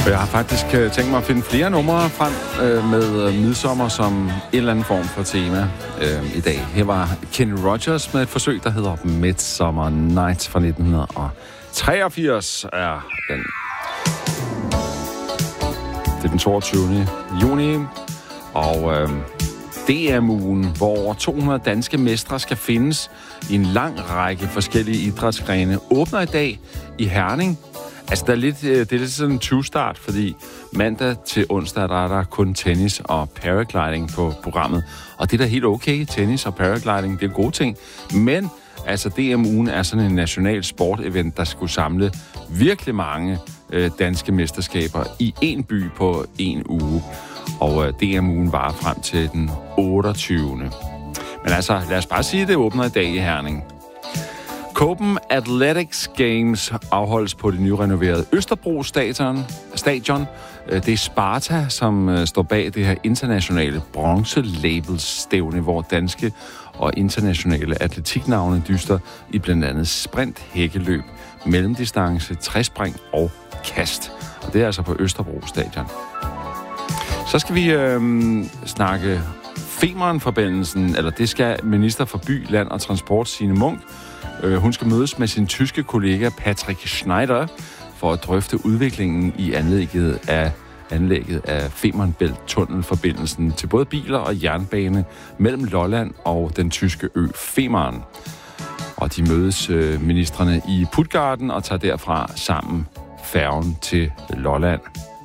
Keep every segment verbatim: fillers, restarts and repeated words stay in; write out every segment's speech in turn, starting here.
Jeg har faktisk øh, tænkt mig at finde flere numre frem øh, med øh, midsommer som en eller anden form for tema øh, i dag. Her var Kenny Rogers med et forsøg, der hedder Midsummer Nights fra nitten treogfirs. Er den. Det er den toogtyvende juni, og øh, D M-ugen, hvor over to hundrede danske mestre skal findes i en lang række forskellige idrætsgrene, åbner i dag i Herning. Altså, der er lidt, det er lidt sådan en tyve-start, fordi mandag til onsdag, der er der kun tennis og paragliding på programmet. Og det er da helt okay. Tennis og paragliding, det er gode ting. Men altså, D M-ugen er sådan en national sportevent, der skulle samle virkelig mange øh, danske mesterskaber i én by på én uge. Og øh, D M-ugen varer frem til den otteogtyvende. Men altså, lad os bare sige, at det åbner i dag i Herning. Copenhagen Athletics Games afholdes på det nyrenoverede Østerbro Stadion. Stadion. Det er Sparta, som står bag det her internationale bronze-label-stævne, hvor danske og internationale atletiknavne dyster i blandt andet sprint, hækkeløb, mellemdistance, træspring og kast. Og det er altså på Østerbro Stadion. Så skal vi øh, snakke Femern-forbindelsen, eller det skal minister for by, land og transport, Signe Munk. Hun skal mødes med sin tyske kollega Patrick Schneider for at drøfte udviklingen i anlægget af, anlægget af Femern-Bælt-tunnelforbindelsen til både biler og jernbane mellem Lolland og den tyske ø Femern. Og de mødes øh, ministrene i Puttgarden og tager derfra sammen færgen til Lolland.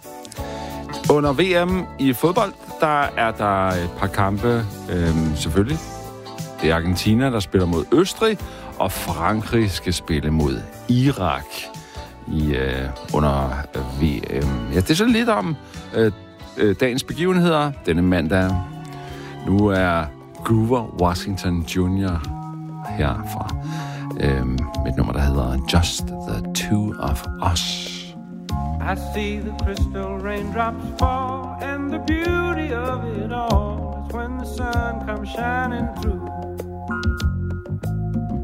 Under V M i fodbold, der er der et par kampe, øh, selvfølgelig. Det er Argentina, der spiller mod Østrig, og Frankrig skal spille mod Irak i øh, under V M. Ja, det er sådan lidt om øh, øh, dagens begivenheder denne mandag. Nu er Grover Washington junior herfra øh, med et nummer, der hedder Just the Two of Us. I see the crystal raindrops fall, and the beauty of it all is when the sun comes shining through.